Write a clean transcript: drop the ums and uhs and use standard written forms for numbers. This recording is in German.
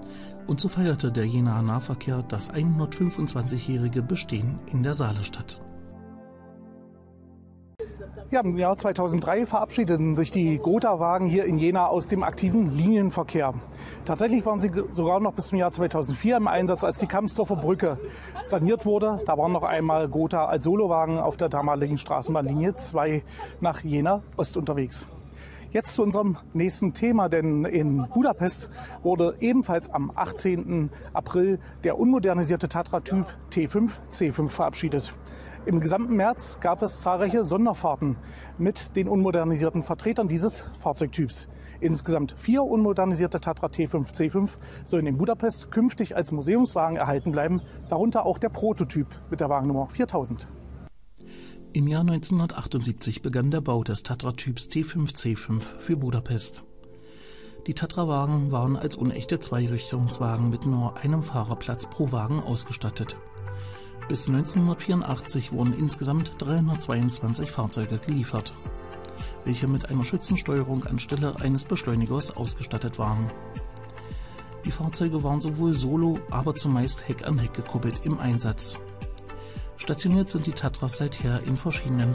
Und so feierte der Jenaer Nahverkehr das 125-jährige Bestehen in der Saalestadt. Ja, im Jahr 2003 verabschiedeten sich die Gotha-Wagen hier in Jena aus dem aktiven Linienverkehr. Tatsächlich waren sie sogar noch bis zum Jahr 2004 im Einsatz, als die Kamsdorfer Brücke saniert wurde. Da waren noch einmal Gotha als Solowagen auf der damaligen Straßenbahnlinie 2 nach Jena Ost unterwegs. Jetzt zu unserem nächsten Thema, denn in Budapest wurde ebenfalls am 18. April der unmodernisierte Tatra-Typ T5 C5 verabschiedet. Im gesamten März gab es zahlreiche Sonderfahrten mit den unmodernisierten Vertretern dieses Fahrzeugtyps. Insgesamt 4 unmodernisierte Tatra T5 C5 sollen in Budapest künftig als Museumswagen erhalten bleiben, darunter auch der Prototyp mit der Wagennummer 4000. Im Jahr 1978 begann der Bau des Tatra-Typs T5 C5 für Budapest. Die Tatra-Wagen waren als unechte Zweirichtungswagen mit nur einem Fahrerplatz pro Wagen ausgestattet. Bis 1984 wurden insgesamt 322 Fahrzeuge geliefert, welche mit einer Schützensteuerung anstelle eines Beschleunigers ausgestattet waren. Die Fahrzeuge waren sowohl solo, aber zumeist Heck an Heck gekuppelt im Einsatz. Stationiert sind die Tatras seither in verschiedenen